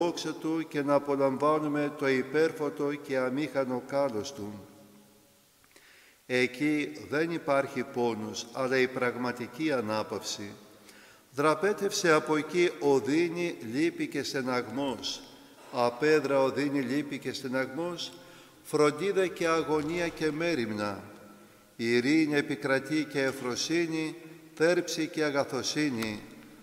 δόξα Του και να απολαμβάνουμε το υπέρφωτο και αμήχανο κάλος Του. Εκεί δεν υπάρχει πόνος, αλλά η πραγματική ανάπαυση. Δραπέτευσε από εκεί οδύνη, λύπη και στεναγμός. Απέδρα οδύνη, λύπη και στεναγμός, φροντίδα και αγωνία και μέριμνα. Ειρήνη επικρατεί και ευφροσύνη, θέρψη και αγαθοσύνη.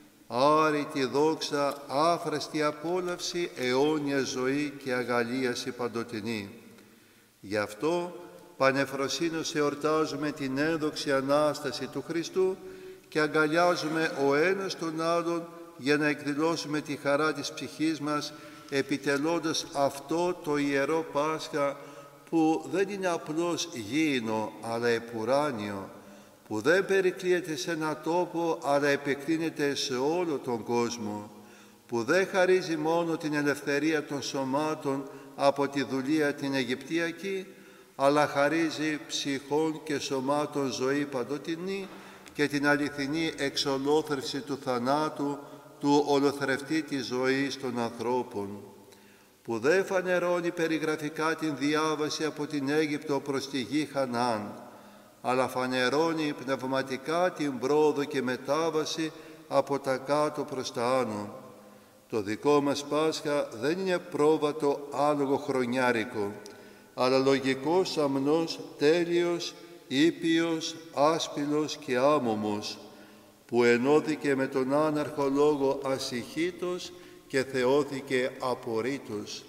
Άρρητη δόξα, άφραστη απόλαυση, αιώνια ζωή και αγαλίαση παντοτινή. Γι' αυτό πανεφροσύνως εορτάζουμε την ένδοξη Ανάσταση του Χριστού και αγκαλιάζουμε ο ένας τον άλλον για να εκδηλώσουμε τη χαρά της ψυχής μας, επιτελώντας αυτό το Ιερό Πάσχα που δεν είναι απλώς γήινο αλλά επουράνιο, που δεν περικλείεται σε ένα τόπο αλλά επεκτείνεται σε όλο τον κόσμο, που δεν χαρίζει μόνο την ελευθερία των σωμάτων από τη δουλεία την Αιγυπτιακή, αλλά χαρίζει ψυχών και σωμάτων ζωή παντοτινή και την αληθινή εξολόθρευση του θανάτου, του ολοθρευτή της ζωής των ανθρώπων, που δεν φανερώνει περιγραφικά την διάβαση από την Αίγυπτο προς τη γη Χαναάν, αλλά φανερώνει πνευματικά την πρόοδο και μετάβαση από τα κάτω προς τα άνω. Το δικό μας Πάσχα δεν είναι πρόβατο άλογο χρονιάρικο, αλλά λογικός, αμνός, τέλειος, ήπιος, άσπυλος και άμωμος, που ενώθηκε με τον άναρχο λόγο ασυχήτως και θεώθηκε απορρίτως.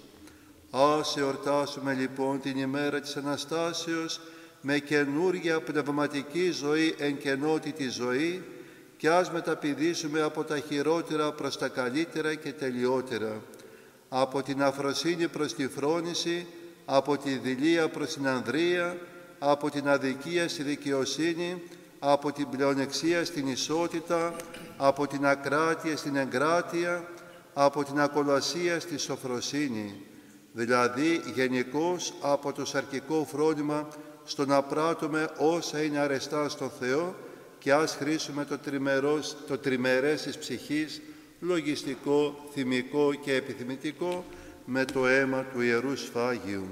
Ας εορτάσουμε λοιπόν την ημέρα της Αναστάσεως με καινούργια πνευματική ζωή εν καινότητη ζωή και ας μεταπηδήσουμε από τα χειρότερα προς τα καλύτερα και τελειότερα, από την αφροσύνη προς τη φρόνηση, από τη δειλία προς την ανδρεία, από την αδικία στη δικαιοσύνη, από την πλεονεξία στην ισότητα, από την ακράτεια στην εγκράτεια, από την ακολασία στη σοφροσύνη, δηλαδή γενικώς από το σαρκικό φρόνημα στο να πράττουμε όσα είναι αρεστά στον Θεό και ας χρήσουμε το τριμερές της ψυχής, λογιστικό, θυμικό και επιθυμητικό, με το αίμα του Ιερού Σφάγιου.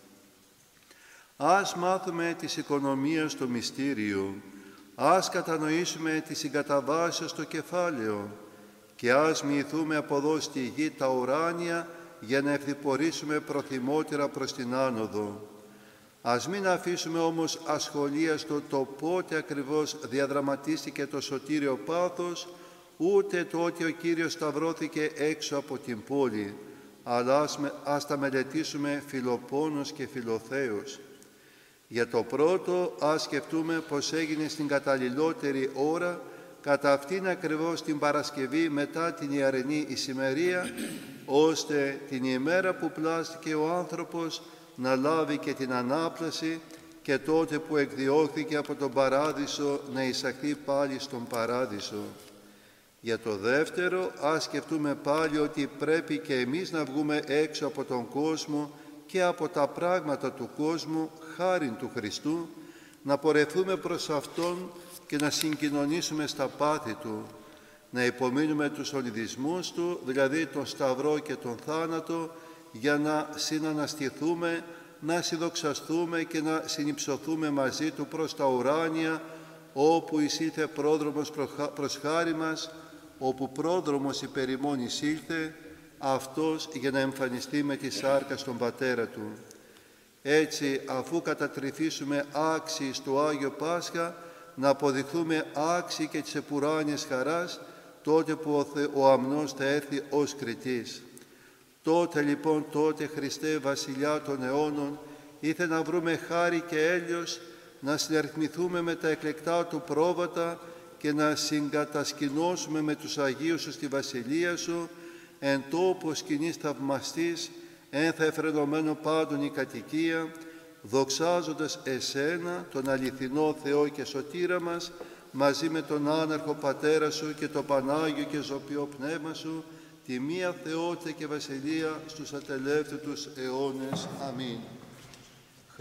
Ας μάθουμε της οικονομίας το μυστήριο, ας κατανοήσουμε τη συγκαταβάσεως στο κεφάλαιο και ας μοιηθούμε από εδώ στη γη τα ουράνια για να ευθυπορήσουμε προθυμότερα προς την άνοδο. Ας μην αφήσουμε όμως ασχολίαστο το πότε ακριβώς διαδραματίστηκε το σωτήριο πάθος, ούτε το ότι ο Κύριος σταυρώθηκε έξω από την πόλη, αλλά ας τα μελετήσουμε φιλοπόνος και φιλοθέος. Για το πρώτο, ας σκεφτούμε πως έγινε στην καταλληλότερη ώρα, κατά αυτήν ακριβώς την Παρασκευή μετά την ιερενή ησημερία, ώστε την ημέρα που πλάστηκε ο άνθρωπος να λάβει και την Ανάπλαση και τότε που εκδιώχθηκε από τον Παράδεισο να εισαχθεί πάλι στον Παράδεισο. Για το δεύτερο, ας σκεφτούμε πάλι ότι πρέπει και εμείς να βγούμε έξω από τον κόσμο και από τα πράγματα του κόσμου, χάριν του Χριστού, να πορευθούμε προς Αυτόν και να συγκοινωνήσουμε στα πάθη Του, να υπομείνουμε τους ολιδισμούς Του, δηλαδή τον Σταυρό και τον θάνατο, για να συναναστηθούμε, να συνδοξαστούμε και να συνυψωθούμε μαζί Του προς τα ουράνια, όπου εισήλθε πρόδρομος προς χάρη μας, όπου πρόδρομος υπέρ ημών εισήλθε, Αυτός για να εμφανιστεί με τη σάρκα στον Πατέρα Του. Έτσι, αφού κατατριφήσουμε άξιοι στο Άγιο Πάσχα, να αποδειχθούμε άξιοι και της επουράνιας χαράς, τότε που ο αμνός θα έρθει ως κριτής. Τότε λοιπόν, τότε Χριστέ Βασιλιά των αιώνων, ήθε να βρούμε χάρη και έλεος, να συναριθμηθούμε με τα εκλεκτά Του πρόβατα και να συγκατασκηνώσουμε με τους Αγίους Σου στη Βασιλεία Σου, εν τόπο σκηνής θαυμαστής, εν θα εφρενωμένο πάντων η κατοικία, δοξάζοντας Εσένα, τον αληθινό Θεό και Σωτήρα μας, μαζί με τον άναρχο Πατέρα Σου και το Πανάγιο και Ζωπιό Πνεύμα Σου, τη μία Θεότητα και Βασιλεία στους ατελεύτητους αιώνες. Αμήν.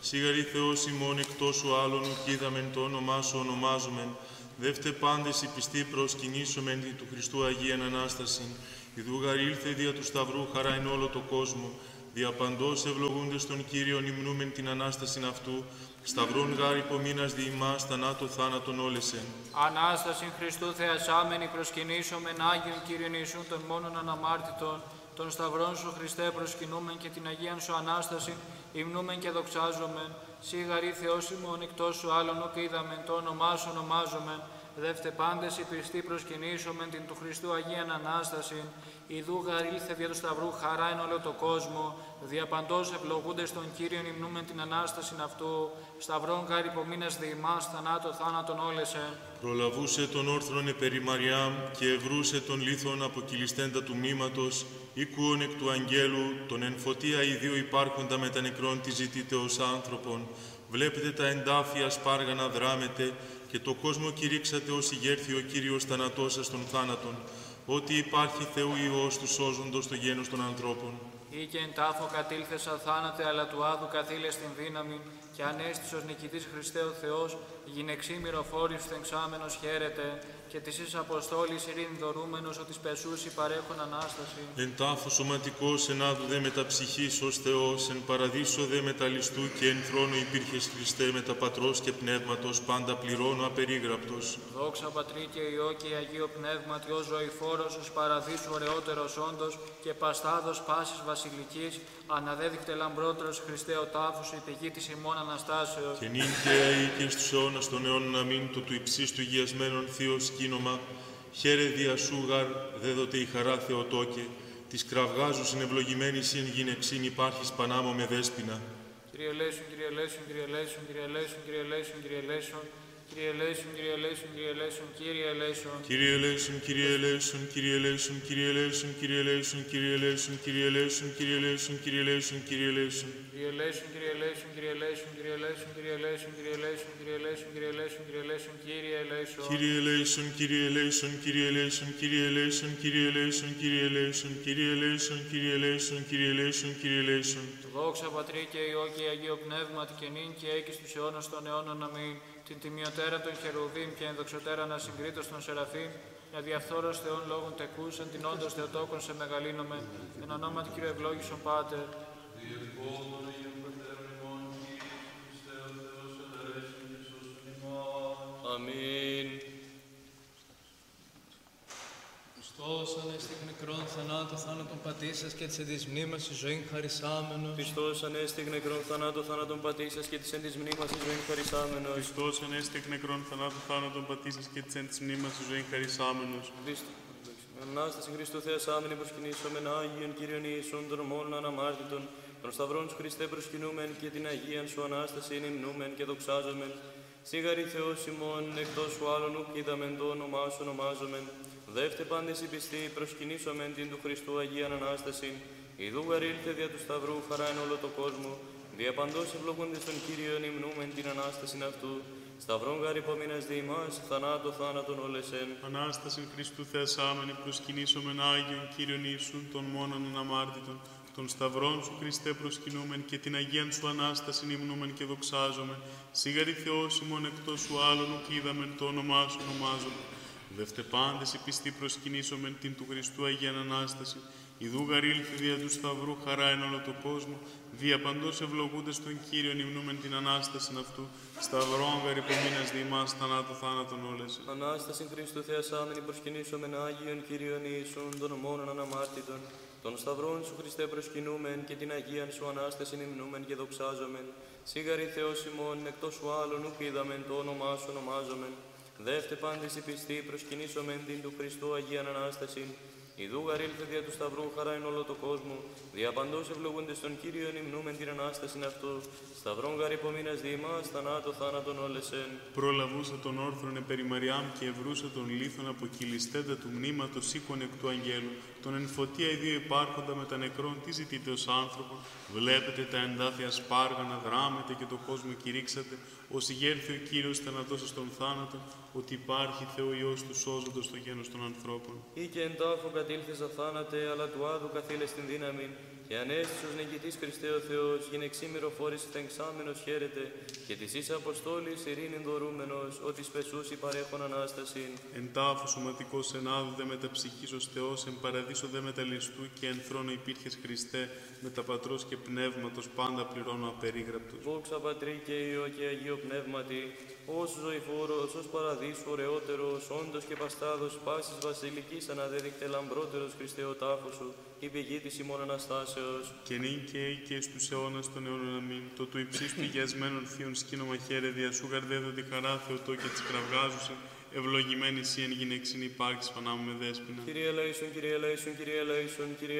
Σιγαρή Θεός ημών εκτός σου άλλον ουκ είδαμεν το όνομά σου ονομάζομεν. Δεύτε πάντες οι πιστοί προσκυνήσομεν δι' του Χριστού Αγίαν Ανάστασιν. Ιδού γαρ ήλθε δια του Σταυρού χαρά εν όλο το κόσμο. Δια παντός ευλογούντες τον Κύριον υμνούμεν την Ανάστασιν αυτού. Σταυρών γάρ υπομείνας δι' ημάς θανάτω θάνατον όλεσεν. Ανάστασιν Χριστού θεασάμενοι προσκυνήσομεν Άγιον Κύριον Ιησούν των μόνον αναμάρτητων. Των Σταυρών σου Χριστέ προσκυνούμεν και την Αγίαν σου Ανάσταση υμνούμεν και δοξάζομεν. Σίγαρη Θεός ημών εκτός σου άλλον ουκ είδαμεν το όνομά σου ονομάζομεν. Δεύτε πάντες οι πιστοί προσκυνήσομεν την του Χριστού Αγίαν Ανάσταση. Ιδού γαρ ήλθε δια του Σταυρού χαρά εν όλο το κόσμο. Δια παντός ευλογούντες τον Κύριον υμνούμεν την Ανάστασιν αυτού. Σταυρών γαρ υπομείνας δι' ημάς θανάτω θάνατον όλεσεν. Προλαβούσε τον όρθρον επερί Μαριάμ και ευρούσε τον λίθον αποκυλιστέντα του μνήματος, οίκουον εκ του αγγέλου, τον εν φωτία οι δύο υπάρχοντα με τα νεκρών τη ζητείτε ως άνθρωπον. Βλέπετε τα εντάφια σπάργανα δράμετε και το κόσμο κηρύξατε ως ηγέρθη ο Κύριος θανατώσας των θάνατων, ότι υπάρχει Θεού Υιός του σώζοντος το γένος των ανθρώπων. Ή και εν τάφο κατήλθεσα θάνατε, αλλά του άδου καθήλες την δύναμη, και ανέστης ως νικητής Χριστέ ο Θεός, γυναιξή μυροφόρης θεγξάμενος χαίρεται, και της εις αποστόλης ειρήνη δωρούμενος, ότι σπεσούσι παρέχον Ανάσταση. Εν τάφο σωματικός εν άδου δε μεταψυχής ως Θεός, εν παραδείσο δε μεταλλιστού και εν θρόνο υπήρχες Χριστέ μετα Πατρός και Πνεύματος, πάντα πληρώνω απερίγραπτος. Δόξα Πατρί και Υιό και Αγίο Πνεύματι, ως ζωηφόρος, ως παραδείσου ωραιότερος όντος, και παστάδος πάσης βασιλικής, αναδέδεικτε λαμπρότερος Χριστέ ο τάφος, η πηγή της ημών Αναστάσεως. Και νυν και αεί και στους αιώνας των αιώνων αμήν, το του υψίστου γιασμένων θείο σκήνομα, χαίρε δια σούγαρ, δέδοτε η χαρά Θεοτόκε, της κραυγάζουσιν ευλογημένης συν γυναιξήν υπάρχεις πανάμω με δέσποινα. Κύριε ελέησον, Κύριε ελέησον, Κύριε ελέησον, Κύριε ελέησον, Κύριε ελέησον, Κύριε ελέησον. Κύριε ελέησον, Κύριε ελέησον, Κύριε ελέησον, Κύριε ελέησον. Κύριε ελέησον, Κύριε ελέησον, Κύριε ελέησον, Κύριε ελέησον, Κύριε ελέησον, Κύριε ελέησον, Κύριε ελέησον, Κύριε ελέησον, Κύριε ελέησον, Κύριε ελέησον. Κύριε ελέησον, Κύριε ελέησον, Κύριε ελέησον, Κύριε ελέησον, Κύριε ελέησον, Κύριε ελέησον, Κύριε ελέησον, Κύριε ελέησον, Κύριε ελέησον, Κύριε ελέησον. Κύριε ελέησον, Κύριε ελέησον, Κύριε ελέησον, Κύριε ελέησον, Κύριε ελέησον, Κύριε ελέησον, Κύριε ελέησον, Κύριε ελέησον, Κύριε ελέησον. Δόξα Πατρί και Υιό και Αγίο Πνεύματι και νυν και έκει στους αιώνας των αιώνων αμήν. Την τιμιωτέρα των χερουβίμ και ενδοξωτέρα να συγκρίτως των Σεραφείμ, για διαφθόρος Θεών λόγων τεκούσεν, την όντως Θεοτόκον σε μεγαλύνομαι, εν ονόματι Κύριε ευλόγησον Πάτερ. Αμήν. Χριστός ανέστη εκ νεκρών θανάτου θάνατον πατήσας και της εν της μνήμας εις ζωήν χαρισάμενος. Χριστός ανέστη εκ νεκρών θανάτου θάνατον πατήσας και της εν της μνήμας εις ζωήν χαρισάμενος. Χριστός ανέστη εκ νεκρών θανάτου θάνατον πατήσας και της εν της μνήμας εις ζωήν χαρισάμενος. Ανάσταση Χριστού θεασάμενη προσκυνήσομεν Άγιον Κύριον Ιησούν των μόνον αναμάρτητων, των Σταυρών σου Χριστέ προσκυνούμεν και την Αγίαν σου Ανάσταση υμνούμεν και δοξάζομεν. Σίγαρη Θεός ημών, εκτός σου άλλον ουκ είδαμεν το όνομά σου ονομάζομεν. Δεύτε πάντες οι πιστοί προσκυνήσομεν την του Χριστού Αγίαν Ανάσταση. Ιδού γαρ ήλθε δια του Σταυρού χαρά εν όλο το κόσμο. Δια παντός ευλογούντες τον Κύριον υμνούμεν την Ανάστασιν αυτού. Σταυρών γάρ υπομείνας δι' ημάς, θανάτω θάνατον όλεσεν. Ανάσταση Χριστού θεασάμενη προσκυνήσομεν Άγιον Κύριον Ιησούν των μόνον αναμάρτητων. Των Σταυρών σου Χριστέ προσκυνούμεν και την Αγίαν σου Ανάσταση υμνούμεν και δοξάζομεν. Σίγαρη Θεός ημών εκτός σου άλλον ουκ είδαμεν το όνομά σου ονομάζομεν. Δεύτε πάντες οι πιστοί προσκυνήσομεν την του Χριστού Αγίαν Ανάσταση. Ιδού γαρ ήλθε δια του Σταυρού χαρά εν όλο το κόσμο. Δια παντός ευλογούντες τον Κύριον υμνούμεν την Ανάστασιν αυτού. Σταυρών γαρ υπομείνας δι' ημάς θανάτου θάνατον όλεσεν. Ανάσταση Χριστού θεασάμενη προσκυνήσομεν Άγιον Κύριον Ιησούν των μόνον αναμάρτητων. Των Σταυρών σου Χριστέ προσκυνούμεν και την Αγίαν σου Ανάσταση υμνούμεν και δοξάζομεν. Σίγαρη Θεός ημών, εκτός σου άλλον ουκ είδαμεν το όνομά σου ονομάζομεν. Δεύτε πάντες οι πιστοί προσκυνήσομεν την του Χριστού Αγίαν Ανάσταση. Ιδού γαρ ήλθε δια του Σταυρού χαρά εν όλο το κόσμο. Δια παντός ευλογούντες τον Κύριον υμνούμεν την Ανάστασιν αυτού. Σταυρών γαρ υπομείνας δι' ημάς, θανάτω θάνατον όλεσεν. Προλαβούσα τον όρθρον επερί Μαριάμ και ευρούσα τον λίθον αποκυλιστέντα του μνήματος οίκον εκ του αγγέλου. Τον εν φωτία οι δύο υπάρχοντα με τα νεκρών, τι ζητείτε ως άνθρωπο. Βλέπετε τα εντάφια σπάργανα, δράμετε και το κόσμο κηρύξατε. Ως ηγέρθη ο Κύριος θανατώσας των θάνατων, ότι υπάρχει Θεό Υιός του σώζοντος το γένος των ανθρώπων. Ή και εν τάφο κατήλθεσα θάνατε, αλλά του άδου καθήλες την δύναμη, Και ανέστησος νικητής Χριστέ ο Θεός, γυνεξίμηρο φόρης τεγξάμενος χαίρεται, και της εις Αποστόλης ειρήνην δωρούμενος, ότι σπεσούσι παρέχον Ανάστασιν. Εν τάφο σωματικός εν άδου δε μεταψυχής ως Θεός, εν παραδείσο δε μεταλλιστού και εν θρόνο υπήρχες Χριστέ, με τα πατρός και πνεύματος πάντα πληρώνω απερίγραπτος. Δόξα Πατρί και Υιό και Αγίο Πνεύματι, ως ζωηφόρος, ως παραδείσου ωραιότερος, όντως και παστάδος, πάσης βασιλικής αναδέδεικτε λαμπρότερος Χριστέ ο τάφος σου, η πηγή της ημών Αναστάσεως. Και νυν και ει και εις τους αιώνας των αιώνων αμήν, το του υψίστου υγιασμένων θείων σκήνομα χαίρε, δια σου γαρδέδοτη χαρά Θεοτό και της κραυγάζουσε, ευλογημένη σύ εν γυναίξιν υπάρξης Πανάμου με δέσποινα. Κύριε ελέησον, Κύριε ελέησον, Κύριε ελέησον, Κύριε